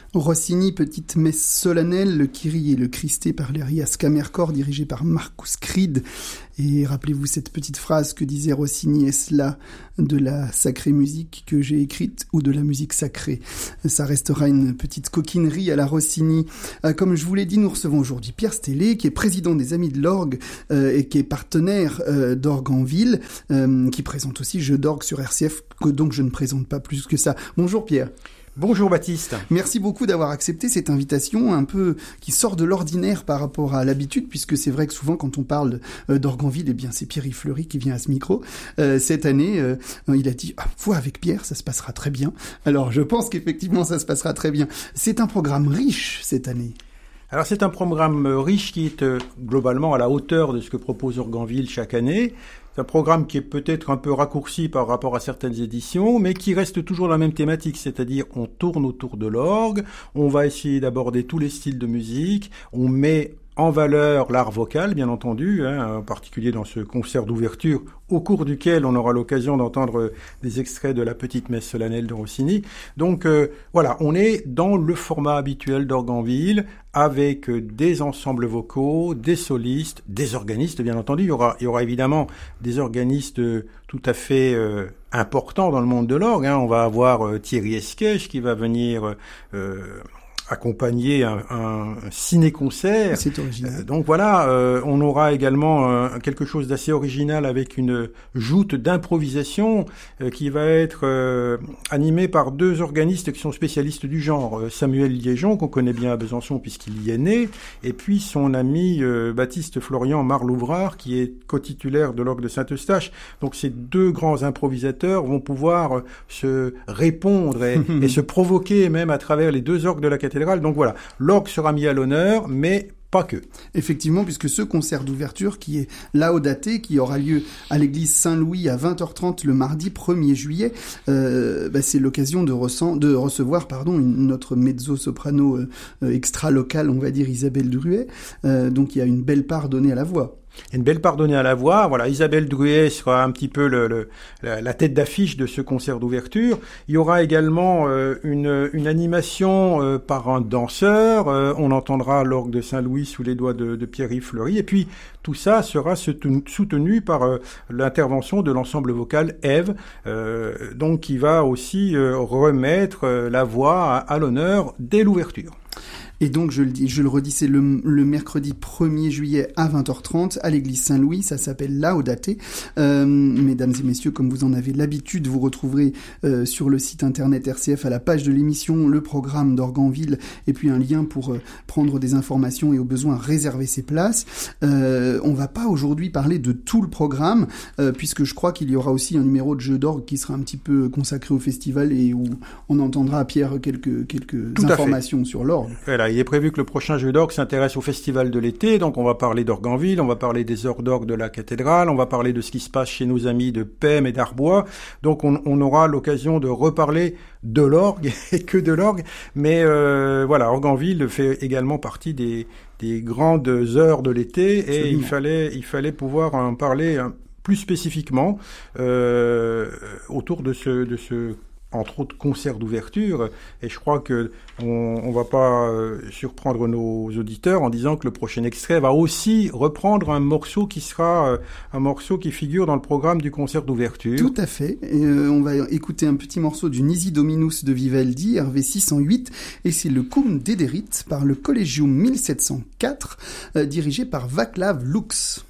Rossini, petite messe solennelle, le Kyrie et le Christé par l'Arias Kammerchor dirigé par Markus Kried. Et rappelez-vous cette petite phrase que disait Rossini: est-ce là de la sacrée musique que j'ai écrite ou de la musique sacrée? Ça restera une petite coquinerie à la Rossini. Comme je vous l'ai dit, nous recevons aujourd'hui Pierre Stellé, qui est président des Amis de l'Orgue et qui est partenaire d'Orgue en Ville, qui présente aussi Jeux d'Orgue sur RCF, que donc je ne présente pas plus que ça. Bonjour Pierre. Bonjour Baptiste. Merci beaucoup d'avoir accepté cette invitation un peu qui sort de l'ordinaire par rapport à l'habitude, puisque c'est vrai que souvent quand on parle d'Orgue en Ville, eh bien c'est Pierre-Yves Fleury qui vient à ce micro. Cette année, il a dit « avec Pierre, ça se passera très bien ». Alors je pense qu'effectivement ça se passera très bien. C'est un programme riche cette année. Alors c'est un programme riche qui est globalement à la hauteur de ce que propose Orgue en Ville chaque année. C'est un programme qui est peut-être un peu raccourci par rapport à certaines éditions, mais qui reste toujours la même thématique, c'est-à-dire on tourne autour de l'orgue, on va essayer d'aborder tous les styles de musique, on met en valeur l'art vocal, bien entendu, en particulier dans ce concert d'ouverture, au cours duquel on aura l'occasion d'entendre des extraits de la petite messe solennelle de Rossini. Donc voilà, on est dans le format habituel d'Orgue en Ville, avec des ensembles vocaux, des solistes, des organistes, bien entendu. Il y aura évidemment des organistes tout à fait importants dans le monde de l'orgue. On va avoir Thierry Esquèche qui va venir accompagner un ciné-concert. C'est original. Donc voilà, on aura également quelque chose d'assez original avec une joute d'improvisation qui va être animée par deux organistes qui sont spécialistes du genre. Samuel Liégeon, qu'on connaît bien à Besançon puisqu'il y est né, et puis son ami Baptiste Florian Marlouvrard, qui est co-titulaire de l'orgue de Saint-Eustache. Donc ces deux grands improvisateurs vont pouvoir se répondre et se provoquer même à travers les deux orgues de la cathédrale. Donc voilà, l'orgue sera mis à l'honneur, mais pas que. Effectivement, puisque ce concert d'ouverture qui est Laudaté, qui aura lieu à l'église Saint-Louis à 20h30 le mardi 1er juillet, c'est l'occasion de recevoir notre mezzo-soprano extra-locale, on va dire Isabelle Druet. Donc il y a une belle part donnée à la voix. Une belle part donnée à la voix. Voilà, Isabelle Druet sera un petit peu la tête d'affiche de ce concert d'ouverture. Il y aura également une animation par un danseur. On entendra l'orgue de Saint-Louis sous les doigts de Pierre-Yves Fleury. Et puis, tout ça sera soutenu par l'intervention de l'ensemble vocal Ève, donc qui va aussi remettre la voix à l'honneur dès l'ouverture. Et donc, je le redis, c'est le mercredi 1er juillet à 20h30 à l'église Saint-Louis. Ça s'appelle Laudaté. Mesdames et messieurs, comme vous en avez l'habitude, vous retrouverez sur le site internet RCF à la page de l'émission le programme d'Orgue en Ville et puis un lien pour prendre des informations et au besoin réserver ses places. On va pas aujourd'hui parler de tout le programme puisque je crois qu'il y aura aussi un numéro de jeu d'orgue qui sera un petit peu consacré au festival et où on entendra à Pierre quelques informations sur l'orgue. Voilà. Il est prévu que le prochain jeu d'orgue s'intéresse au festival de l'été, donc on va parler d'Orgue en Ville, on va parler des heures d'orgue de la cathédrale, on va parler de ce qui se passe chez nos amis de Pême et d'Arbois, donc on aura l'occasion de reparler de l'orgue et que de l'orgue, mais voilà, Orgue en Ville fait également partie des grandes heures de l'été et il fallait pouvoir en parler plus spécifiquement autour de ce entre autres concerts d'ouverture, et je crois que on va pas surprendre nos auditeurs en disant que le prochain extrait va aussi reprendre un morceau qui sera un morceau qui figure dans le programme du concert d'ouverture. Tout à fait. Et, on va écouter un petit morceau du Nisi Dominus de Vivaldi, RV 608, et c'est le Cum Dederit par le Collegium 1704, dirigé par Václav Lux.